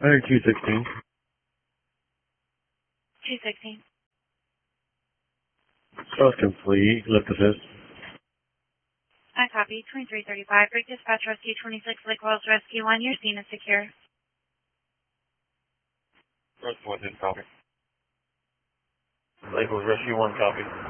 I heard 216. 216. Source complete. Lift assist. I copy. 2335. Break dispatch rescue 26. Lake Wells rescue 1. Your scene is secure. Rescue 1 didn't copy. Lake Wells rescue 1 copy.